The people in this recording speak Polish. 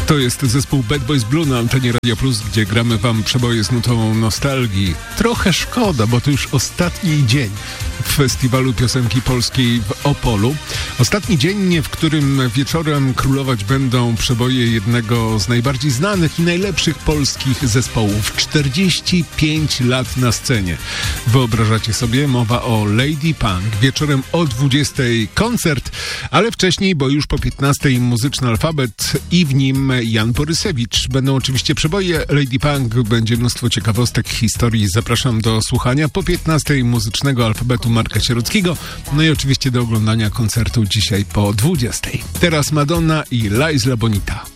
To jest zespół Bad Boys Blue na antenie Radio Plus, gdzie gramy wam przeboje z nutą nostalgii. Trochę szkoda, bo to już ostatni dzień w Festiwalu Piosenki Polskiej w Opolu. Ostatni dzień, w którym wieczorem królować będą przeboje jednego z najbardziej znanych i najlepszych polskich zespołów. 45 lat na scenie. Wyobrażacie sobie? Mowa o Lady Punk. Wieczorem o 20 koncert, ale wcześniej, bo już po 15 muzyczny alfabet i w nim Jan Borysewicz. Będą oczywiście przeboje Lady Punk, będzie mnóstwo ciekawostek, historii. Zapraszam do słuchania po 15 muzycznego alfabetu Marka Sierockiego. No i oczywiście do oglądania koncertu dzisiaj po 20. Teraz Madonna i La Isla Bonita.